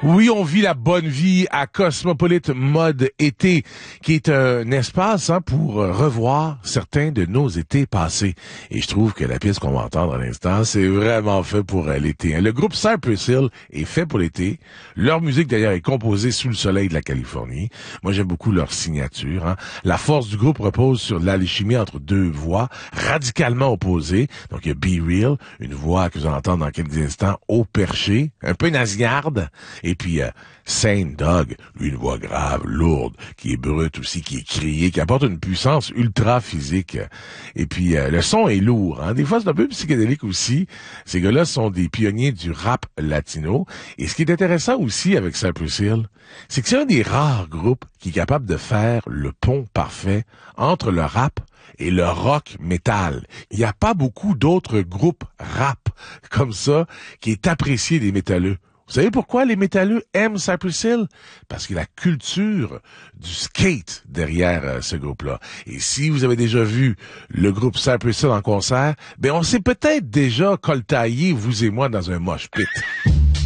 Oui, on vit la bonne vie à Cosmopolite Mode Été, qui est un espace pour revoir certains de nos étés passés. Et je trouve que la pièce qu'on va entendre à l'instant, c'est vraiment fait pour l'été. Le groupe Cypress Hill est fait pour l'été. Leur musique, d'ailleurs, est composée sous le soleil de la Californie. Moi, j'aime beaucoup leur signature. La force du groupe repose sur l'alchimie entre deux voix radicalement opposées. Donc, il y a Be Real, une voix que vous allez entendre dans quelques instants, haut perché, un peu nasillarde. Et puis, Sane Dog, lui, une voix grave, lourde, qui est brute aussi, qui est criée, qui apporte une puissance ultra physique. Et puis, le son est lourd. Des fois, c'est un peu psychédélique aussi. Ces gars-là sont des pionniers du rap latino. Et ce qui est intéressant aussi avec Cypress Hill, c'est que c'est un des rares groupes qui est capable de faire le pont parfait entre le rap et le rock metal. Il n'y a pas beaucoup d'autres groupes rap comme ça qui est apprécié des métalleux. Vous savez pourquoi les métalleux aiment Cypress Hill? Parce qu'il y a la culture du skate derrière ce groupe-là. Et si vous avez déjà vu le groupe Cypress Hill en concert, on s'est peut-être déjà coltaillé, vous et moi, dans un mosh pit.